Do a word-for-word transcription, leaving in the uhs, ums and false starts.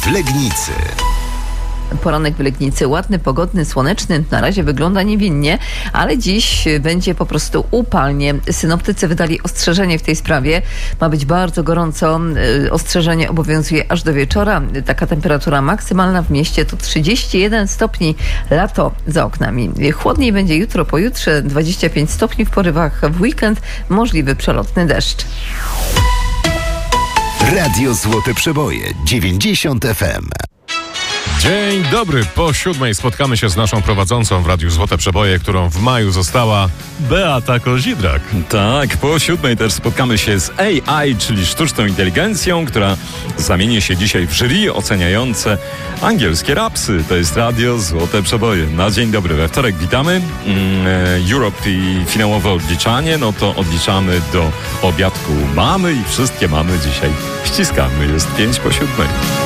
w Legnicy. Poranek w Legnicy ładny, pogodny, słoneczny. Na razie wygląda niewinnie, ale dziś będzie po prostu upalnie. Synoptycy wydali ostrzeżenie w tej sprawie. Ma być bardzo gorąco. Ostrzeżenie obowiązuje aż do wieczora. Taka temperatura maksymalna w mieście to trzydzieści jeden stopni. Lato za oknami. Chłodniej będzie jutro, pojutrze dwadzieścia pięć stopni w porywach. W weekend możliwy przelotny deszcz. Radio Złote Przeboje dziewięćdziesiąt F M. Dzień dobry. Po siódmej spotkamy się z naszą prowadzącą w Radiu Złote Przeboje, którą w maju została Beata Kozidrak. Tak, po siódmej też spotkamy się z A I, czyli sztuczną inteligencją, która zamieni się dzisiaj w jury oceniające angielskie rapsy. To jest Radio Złote Przeboje. Na dzień dobry. We wtorek witamy. Europe i finałowe odliczanie. No to odliczamy do obiadku mamy i wszystkie mamy dzisiaj ściskamy. Jest pięć po siódmej.